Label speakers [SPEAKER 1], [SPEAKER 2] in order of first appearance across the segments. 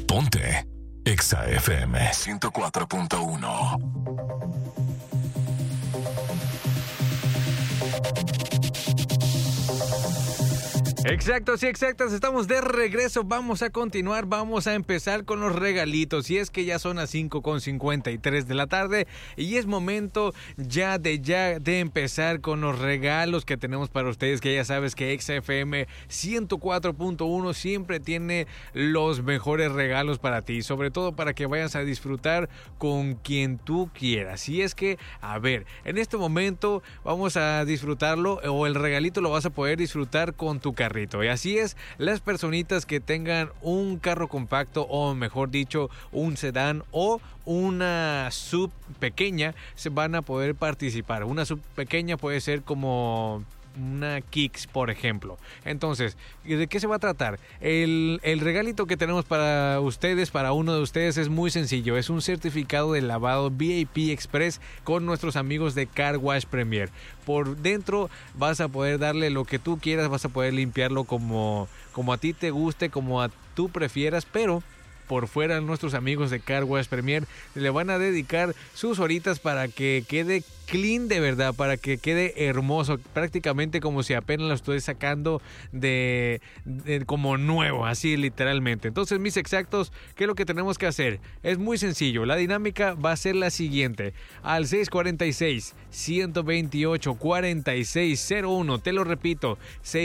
[SPEAKER 1] Ponte Exa FM 104.1.
[SPEAKER 2] Exacto, sí, exactas, estamos de regreso, vamos a continuar, vamos a empezar con los regalitos, y es que ya son las 5:53 de la tarde y es momento ya de empezar con los regalos que tenemos para ustedes, que ya sabes que XFM 104.1 siempre tiene los mejores regalos para ti, sobre todo para que vayas a disfrutar con quien tú quieras. Y es que, a ver, en este momento vamos a disfrutarlo, o el regalito lo vas a poder disfrutar con tu carrito. Y así es, las personitas que tengan un carro compacto, o mejor dicho, un sedán o una sub pequeña, se van a poder participar. Una sub pequeña puede ser como una Kicks, por ejemplo. Entonces, ¿de qué se va a tratar? El regalito que tenemos para ustedes, para uno de ustedes, es muy sencillo. Es un certificado de lavado VIP Express con nuestros amigos de Car Wash Premier. Por dentro vas a poder darle lo que tú quieras, vas a poder limpiarlo como a ti te guste, como a tú prefieras, pero por fuera nuestros amigos de Car Wash Premier le van a dedicar sus horitas para que quede clean de verdad, para que quede hermoso, prácticamente como si apenas lo estoy sacando de como nuevo, así literalmente. Entonces, mis exactos, ¿qué es lo que tenemos que hacer? Es muy sencillo, la dinámica va a ser la siguiente: al 646-128-4601, te lo repito,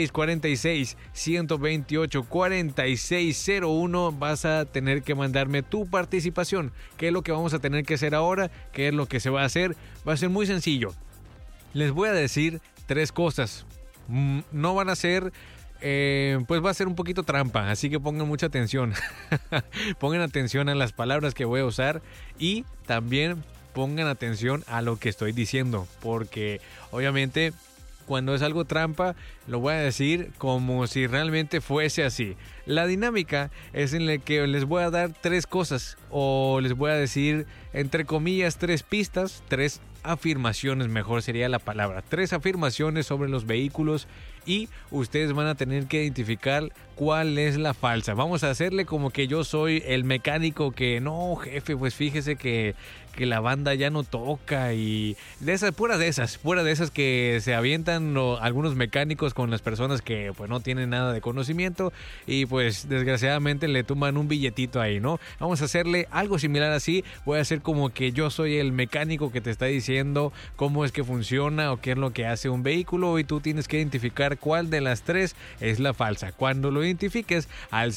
[SPEAKER 2] 646-128-4601, vas a tener que mandarme tu participación. ¿Qué es lo que vamos a tener que hacer ahora? ¿Qué es lo que se va a hacer? Va a ser muy sencillo. Les voy a decir 3 cosas. No van a ser, pues va a ser un poquito trampa, así que pongan mucha atención. Pongan atención a las palabras que voy a usar y también pongan atención a lo que estoy diciendo, porque obviamente cuando es algo trampa, lo voy a decir como si realmente fuese así. La dinámica es en la que les voy a dar 3 cosas, o les voy a decir, entre comillas, 3 pistas, 3 afirmaciones, mejor sería la palabra. 3 afirmaciones sobre los vehículos, y ustedes van a tener que identificar cuál es la falsa. Vamos a hacerle como que yo soy el mecánico que, no, jefe, pues fíjese que la banda ya no toca, y de esas, pura de esas que se avientan algunos mecánicos con las personas que pues no tienen nada de conocimiento, y pues desgraciadamente le tumban un billetito ahí, ¿no? Vamos a hacerle algo similar así. Voy a hacer como que yo soy el mecánico que te está diciendo cómo es que funciona o qué es lo que hace un vehículo, y tú tienes que identificar cuál de las 3 es la falsa. Cuando lo identifiques, al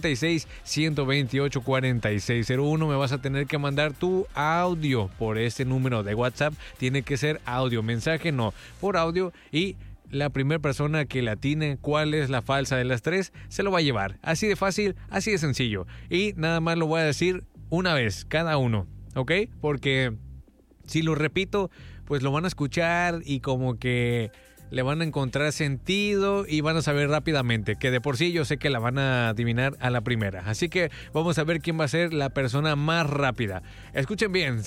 [SPEAKER 2] 646-128-4601 me vas a tener que mandar tu audio por este número de WhatsApp. Tiene que ser audio, mensaje no, por audio, y la primera persona que le atine cuál es la falsa de las 3 se lo va a llevar. Así de fácil, así de sencillo. Y nada más lo voy a decir una vez cada uno, ¿ok? Porque si lo repito, pues lo van a escuchar y como que le van a encontrar sentido y van a saber rápidamente, que de por sí yo sé que la van a adivinar a la primera. Así que vamos a ver quién va a ser la persona más rápida. Escuchen bien,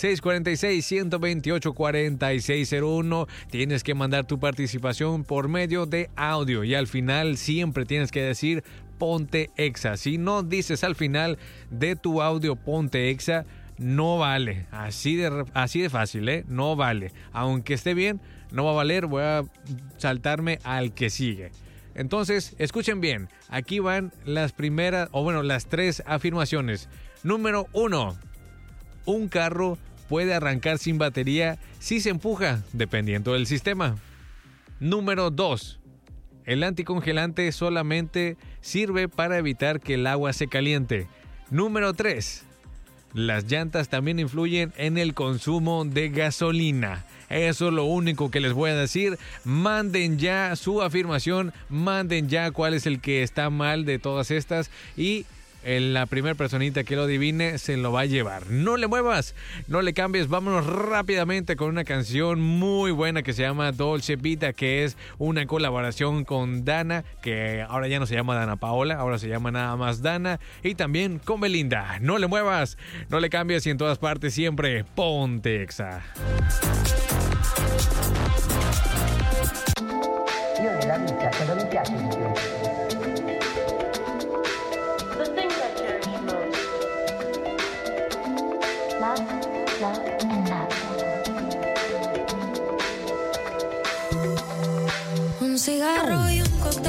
[SPEAKER 2] 646-128-4601. Tienes que mandar tu participación por medio de audio, y al final siempre tienes que decir Ponte Exa. Si no dices al final de tu audio Ponte Exa, no vale. Así de fácil, no vale. Aunque esté bien, no va a valer. Voy a saltarme al que sigue. Entonces, escuchen bien. Aquí van las primeras, las 3 afirmaciones. Número 1. Un carro puede arrancar sin batería si se empuja, dependiendo del sistema. Número 2. El anticongelante solamente sirve para evitar que el agua se caliente. Número 3. Las llantas también influyen en el consumo de gasolina. Eso es lo único que les voy a decir. Manden ya su afirmación, manden ya cuál es el que está mal de todas estas, y la primera personita que lo adivine se lo va a llevar. No le muevas, no le cambies. Vámonos rápidamente con una canción muy buena que se llama Dolce Vita, que es una colaboración con Dana, que ahora ya no se llama Dana Paola, ahora se llama nada más Dana, y también con Belinda. No le muevas, no le cambies, y en todas partes siempre Ponte Exa.
[SPEAKER 3] Io nella vita cosa mi piace di più?
[SPEAKER 4] The thing I cherish most love, love, and love. Un cigarro y un cóctel